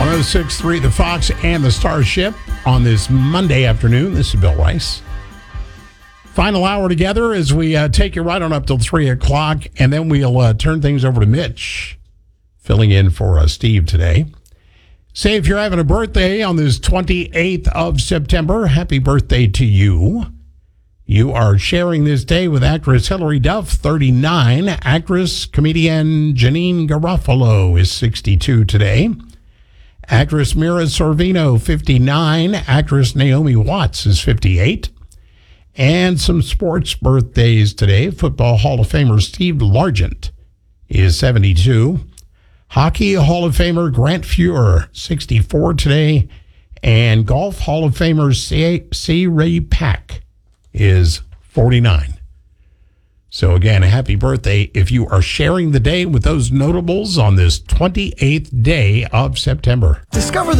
106.3 The Fox and the Starship on this Monday afternoon. This is Bill Rice. Final hour together as we take you right on up till 3 o'clock, and then we'll turn things over to Mitch, filling in for Steve today. Say if you're having a birthday on this 28th of September, happy birthday to you. You are sharing this day with actress Hilary Duff, 39. Actress, comedian Janine Garofalo is 62 today. Actress Mira Sorvino, 59. Actress Naomi Watts is 58. And some sports birthdays today. Football Hall of Famer Steve Largent is 72. Hockey Hall of Famer Grant Fuhr, 64 today. And Golf Hall of Famer C. Ray Pack is 49. So again, a happy birthday if you are sharing the day with those notables on this 28th day of September. Discover the